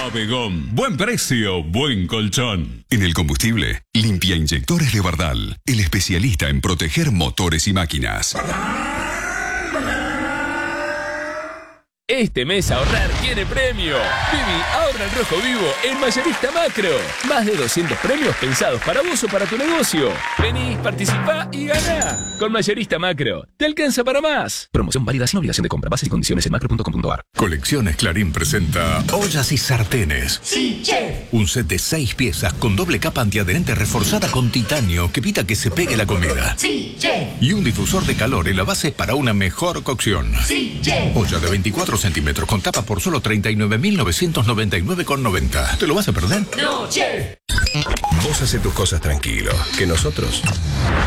Abegón. Buen precio, buen colchón. En el combustible, Limpia Inyectores de Bardal, el especialista en proteger motores y máquinas. Este mes ahorrar tiene premio. Vivi, ahorra en rojo vivo en Mayorista Macro. Más de 200 premios pensados para vos o para tu negocio. Vení, participá y ganá. Con Mayorista Macro, te alcanza para más. Promoción válida sin obligación de compra. Bases y condiciones en macro.com.ar. Colecciones Clarín presenta ollas y sartenes. Sí, chef. Un set de 6 piezas con doble capa antiadherente reforzada con titanio que evita que se pegue la comida. Sí, chef. Y un difusor de calor en la base para una mejor cocción. Sí, chef. Olla de 24 centímetros con tapa por solo 39.999,90. ¿Te lo vas a perder? No, chef. Vos haces tus cosas tranquilo, que nosotros